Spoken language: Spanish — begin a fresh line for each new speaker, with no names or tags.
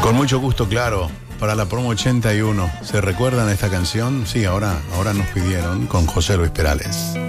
Con mucho gusto, claro, para la promo 81. ¿Se recuerdan esta canción? Sí, ahora nos pidieron con José Luis Perales.